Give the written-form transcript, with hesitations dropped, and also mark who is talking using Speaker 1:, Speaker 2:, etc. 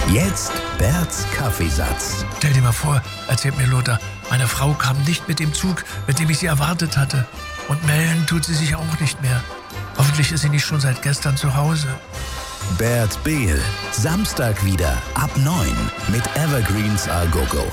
Speaker 1: Jetzt Berts Kaffeesatz.
Speaker 2: Stell dir mal vor, erzählt mir Lothar, meine Frau kam nicht mit dem Zug, mit dem ich sie erwartet hatte. Und melden tut sie sich auch nicht mehr. Hoffentlich ist sie nicht schon seit gestern zu Hause.
Speaker 1: Bert Behl, Samstag wieder ab 9 mit Evergreens Al Gogo.